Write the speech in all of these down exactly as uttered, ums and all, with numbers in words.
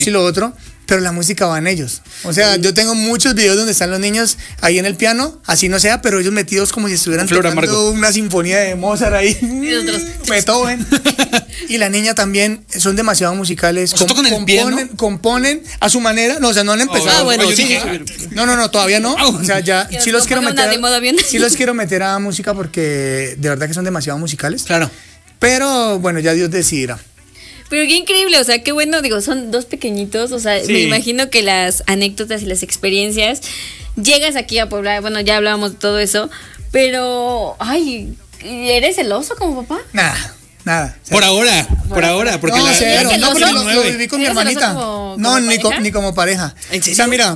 y lo otro, pero la música va en ellos. O sea, yo tengo muchos videos donde están los niños ahí en el piano, así no sea, pero ellos metidos como si estuvieran Flor tocando Amargo. una sinfonía de Mozart ahí, Y otros. Beethoven. Y la niña también, son demasiado musicales. O sea, ¿tocan el componen, piano? componen a su manera, no, o sea, no han empezado. Ah, bueno, Yo sí. dije, No, no, no, todavía no. O sea, ya Que sí nos los quiero componga meter. una de modo avión. Sí los quiero meter a música porque de verdad que son demasiado musicales. Claro. Pero bueno, ya Dios decidirá. Pero qué increíble, o sea, qué bueno, digo, son dos pequeñitos, o sea, Sí. me imagino que las anécdotas y las experiencias, llegas aquí a Puebla, bueno, ya hablábamos de todo eso, pero, ay, ¿eres celoso como papá? Nada, nada. Por ahora, por ahora, porque no, la, cero, ¿eres no, celoso? porque lo, lo viví con mi ¿Eres celoso hermanita. como- no, como ni, co- pareja? ni como pareja. ¿En serio? O sea, mira,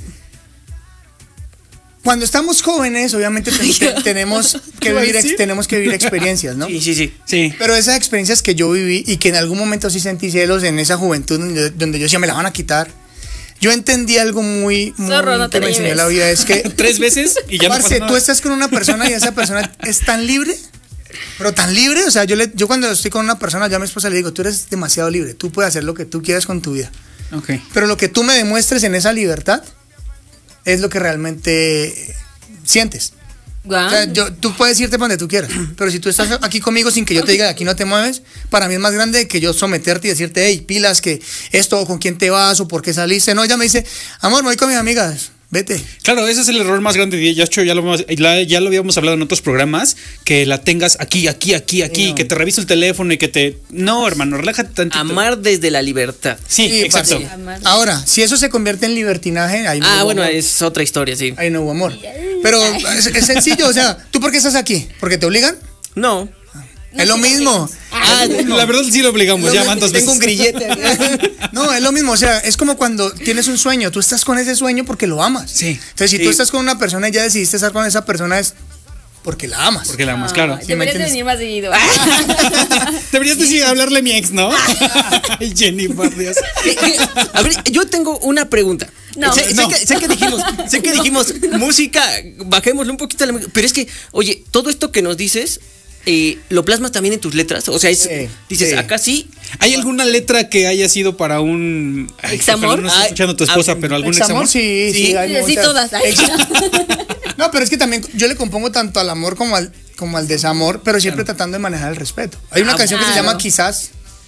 cuando estamos jóvenes, obviamente ten- tenemos, que ¿Qué va a vivir, ex- decir? tenemos que vivir experiencias, ¿no? Sí, sí, sí. sí. Pero esas experiencias que yo viví y que en algún momento sí sentí celos en esa juventud donde, donde yo decía, me la van a quitar. Yo entendí algo muy, muy Zorro, no te que me la enseñó lleves. la vida, es que Tres veces y ya no parce, pasa nada. tú estás con una persona y esa persona es tan libre, pero tan libre, o sea, yo, le, yo cuando estoy con una persona, ya a mi esposa le digo, tú eres demasiado libre, tú puedes hacer lo que tú quieras con tu vida, Ok. pero lo que tú me demuestres en esa libertad es lo que realmente sientes. Guau. O sea, yo, tú puedes irte para donde tú quieras, pero si tú estás aquí conmigo sin que yo te diga de aquí no te mueves, para mí es más grande que yo someterte y decirte, hey, pilas, que esto, o con quién te vas, o por qué saliste. No, ella me dice, amor, me voy con mis amigas, vete. Claro, ese es el error más grande. Ya, ya, lo, hemos- la- ya lo habíamos hablado en otros programas, que la tengas aquí, aquí, aquí, aquí, No. que te revise el teléfono y que te... No, hermano, relájate tantito. Amar desde la libertad. Sí, Sí, exacto. parce. Amar. Ahora, si eso se convierte en libertinaje, ahí no Ah, hubo bueno, amor. es otra historia, sí. Ahí no hubo amor. Pero es, es sencillo, o sea, ¿tú por qué estás aquí? ¿Porque te obligan? No. Es lo mismo. Ah, la verdad sí lo obligamos, ya van dos veces. Tengo un grillete. No, es lo mismo, o sea, es como cuando tienes un sueño, tú estás con ese sueño porque lo amas. Sí. Entonces, si Sí. tú estás con una persona y ya decidiste estar con esa persona es porque la amas. Porque la amas, claro. Ay, Sí, ¿me deberías de entiendes? venir más seguido. Deberías decir hablarle a mi ex, ¿no? Ay, Jenny, por Dios. A ver, yo tengo una pregunta. No. sé, sé No. que, sé que dijimos, sé que dijimos música, bajémosle un poquito a la música, pero es que, oye, todo esto que nos dices, eh, lo plasmas también en tus letras. O sea, es, Sí, dices, sí. acá sí. ¿Hay alguna letra que haya sido para un... Ay, ¿Examor? ojalá no esté Ay, escuchando tu esposa, ah, pero algún Examor, examor? sí, sí, Sí. hay Sí, muchas. todas. Ay. Ex- No, pero es que también yo le compongo tanto al amor como al, como al desamor, pero siempre tratando de manejar el respeto. Hay una Ah, canción que se claro. llama Quizás,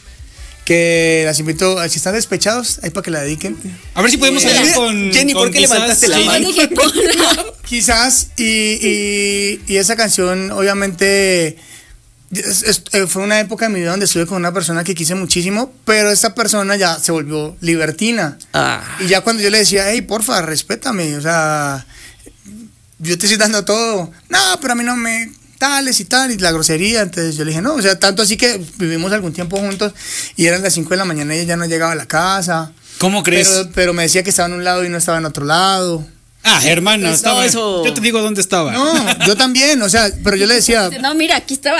que las invito, si están despechados, ahí para que la dediquen. A ver si podemos Jenny, salir con... Jenny, ¿por con qué quizás- levantaste la sí. Yo mano? dije, ponla. Quizás, y, y, y esa canción, obviamente, es- es- eh, fue una época en mi vida donde estuve con una persona que quise muchísimo, pero esta persona ya se volvió libertina. Ah. Y ya cuando yo le decía, hey, porfa, respétame, o sea, yo te estoy dando todo. No, pero a mí no me tales y tal, y la grosería. Entonces yo le dije, no, o sea, tanto así que vivimos algún tiempo juntos y eran las cinco de la mañana y ella ya no llegaba a la casa. ¿Cómo crees? Pero, pero me decía que estaba en un lado y no estaba en otro lado. Ah, hermano, No, estaba... eso- Yo te digo dónde estaba. No, yo también, o sea, pero yo le decía, No, mira, aquí estaba.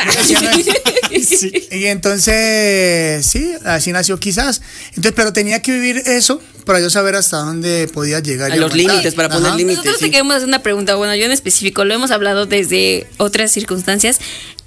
Sí. y entonces, sí, así nació Quizás. Entonces, pero tenía que vivir eso para yo saber hasta dónde podía llegar. A y los aguantar. límites, para poner Ajá. límites. Nosotros te sí. queremos hacer una pregunta. Bueno, yo en específico lo hemos hablado desde otras circunstancias.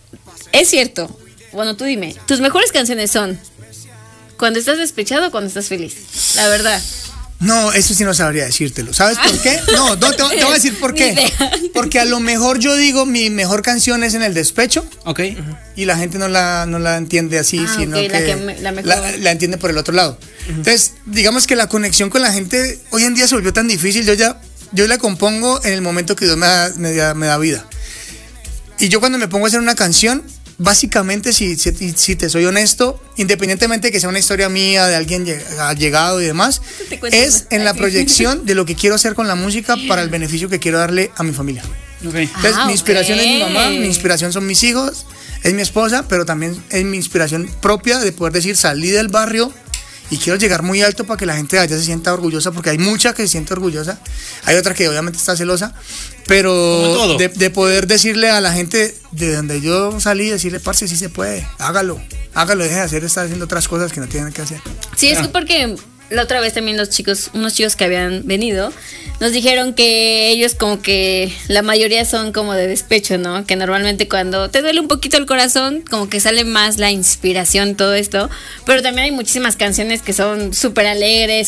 Es cierto. Bueno, tú dime. Tus mejores canciones son cuando estás despechado o cuando estás feliz. La verdad. No, eso sí no sabría decírtelo. ¿Sabes por qué? No, no te, te voy a decir por Ni qué. idea. Porque a lo mejor yo digo mi mejor canción es en el despecho Ok. y la gente no la, no la entiende así, Ah, sino ok, que, la que me- la mejor. la- la entiende por el otro lado. Entonces, digamos que la conexión con la gente hoy en día se volvió tan difícil. Yo ya, yo la compongo en el momento que Dios me da, me da, me da vida. Y yo cuando me pongo a hacer una canción, básicamente, si, si, si te soy honesto, independientemente de que sea una historia mía, de alguien lleg- llegado y demás, Te cuento es una. en la Ay, sí. proyección de lo que quiero hacer con la música para el beneficio que quiero darle a mi familia. Ok. Entonces, Ah, mi inspiración ok. es mi mamá, mi inspiración son mis hijos, es mi esposa, pero también es mi inspiración propia de poder decir, salí del barrio y quiero llegar muy alto para que la gente de allá se sienta orgullosa, porque hay mucha que se siente orgullosa, hay otra que obviamente está celosa, Como pero todo. de, de poder decirle a la gente de donde yo salí, decirle, parce, sí se puede, hágalo, hágalo, deje de hacer, estar haciendo otras cosas que no tienen que hacer. Sí, es que porque la otra vez también los chicos, unos chicos que habían venido, nos dijeron que ellos como que la mayoría son como de despecho, ¿no? Que normalmente cuando te duele un poquito el corazón, como que sale más la inspiración, todo esto. Pero también hay muchísimas canciones que son súper alegres,